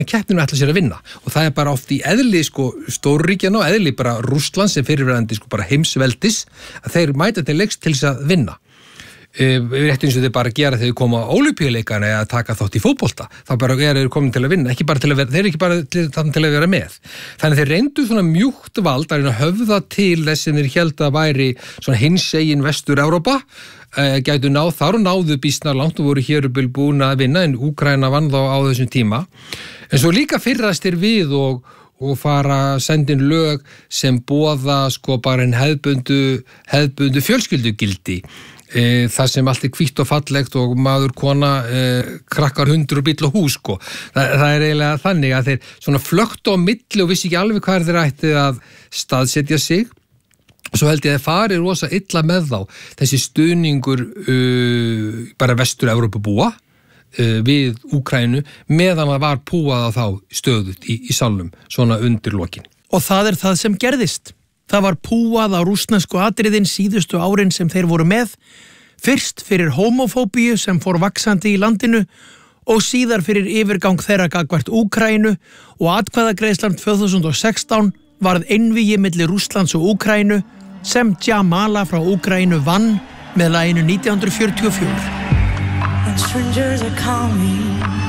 keppninu ætla sér að vinna og það bara oft í eðli stórríkjanna og eðli bara Rússland sem fyrirverandi bara heimsveldis að þeir mæta til leiks til þess að vinna. Rétt eins og þeir bara gera þegar þeir koma á ólympíuleikana eða taka þátt í fótbolta þá bara þeir komin til að vinna, ekki bara til að vera, þeir eru ekki bara til að vera með. Þannig þeir reyndu svona mjúkt vald að höfða til þess sem þeir héldu að væri svona hinsegin Vestur-Evrópa, gætu náð þar og náðu býsna langt og voru hérubil búin að vinna en Úkraína vann þá á þessum tíma. En svo líka fyrrast þeir við og fara að senda inn lög sem boða bara en hefðbundu fjölskyldugildi. Það sem allt hvítt og fallegt og maður, kona, krakkar, hundur og bíll og hús það eiginlega þannig að þeir svona flöktu á milli og vissi ekki alveg hvað þeir ætti að staðsetja sig og svo held ég að þeir fari rosa illa með þá þessi stuðningur bara Vestur-Evrópu búa við Úkraínu meðan það var púað á þá stöðut í salnum svona undir lokin. Og það það sem gerðist. Það var púað á rússnesku atriðin síðustu árin sem þeir voru með, fyrst fyrir homofóbíu sem fór vaxandi í landinu og síðar fyrir yfirgang þeirra gagnvart Úkraínu og atkvæðagreiðslan 2016 varð einvígi milli Rússlands og Úkraínu sem Jamala frá Úkraínu vann með laginu 1944. And strangers are calling